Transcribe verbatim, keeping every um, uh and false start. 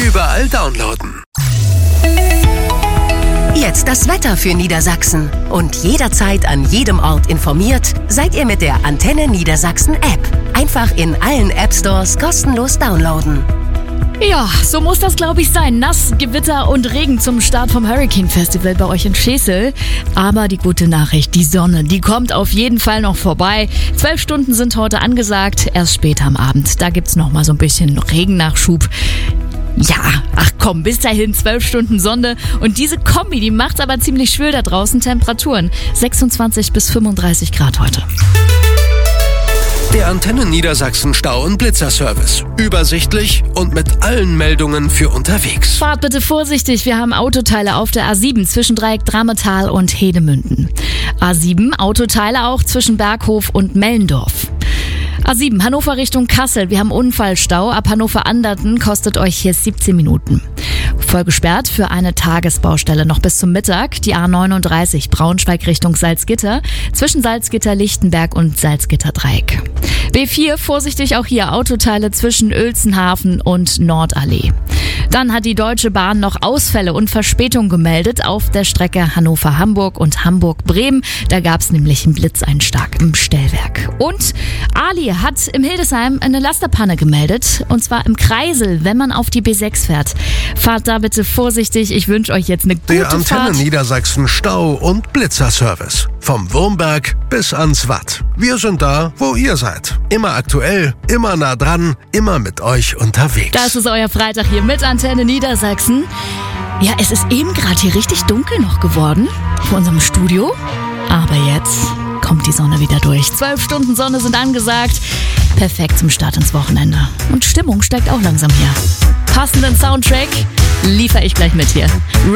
überall downloaden. Jetzt das Wetter für Niedersachsen. Und jederzeit an jedem Ort informiert, seid ihr mit der Antenne Niedersachsen App. Einfach in allen App Stores kostenlos downloaden. Ja, so muss das, glaube ich, sein. Nass, Gewitter und Regen zum Start vom Hurricane Festival bei euch in Schesel. Aber die gute Nachricht, die Sonne, die kommt auf jeden Fall noch vorbei. Zwölf Stunden sind heute angesagt, erst später am Abend. Da gibt's noch mal so ein bisschen Regennachschub. Ja, ach komm, bis dahin zwölf Stunden Sonne. Und diese Kombi, die macht's aber ziemlich schwül da draußen. Temperaturen sechsundzwanzig bis fünfunddreißig Grad heute. Der Antenne Niedersachsen Stau- und Blitzerservice. Übersichtlich und mit allen Meldungen für unterwegs. Fahrt bitte vorsichtig, wir haben Autoteile auf der A sieben zwischen Dreieck Drametal und Hedemünden. A sieben, Autoteile auch zwischen Berghof und Mellendorf. A sieben, Hannover Richtung Kassel. Wir haben Unfallstau. Ab Hannover-Anderten kostet euch hier siebzehn Minuten. Voll gesperrt für eine Tagesbaustelle noch bis zum Mittag. Die A neununddreißig, Braunschweig Richtung Salzgitter. Zwischen Salzgitter, Lichtenberg und Salzgitter-Dreieck. B vier, vorsichtig auch hier Autoteile zwischen Uelzenhafen und Nordallee. Dann hat die Deutsche Bahn noch Ausfälle und Verspätung gemeldet auf der Strecke Hannover-Hamburg und Hamburg-Bremen. Da gab es nämlich einen Blitzeinschlag im Stellwerk. Und Ali hat im Hildesheim eine Lasterpanne gemeldet. Und zwar im Kreisel, wenn man auf die B sechs fährt. Fahrt da bitte vorsichtig. Ich wünsche euch jetzt eine gute Der Antenne Fahrt. Niedersachsen Stau- und Blitzerservice. Vom Wurmberg bis ans Watt. Wir sind da, wo ihr seid. Immer aktuell, immer nah dran, immer mit euch unterwegs. Das ist euer Freitag hier mit Antenne Niedersachsen. Ja, es ist eben gerade hier richtig dunkel noch geworden vor unserem Studio. Aber jetzt kommt die Sonne wieder durch. Zwölf Stunden Sonne sind angesagt. Perfekt zum Start ins Wochenende. Und Stimmung steigt auch langsam hier. Passenden Soundtrack liefere ich gleich mit hier.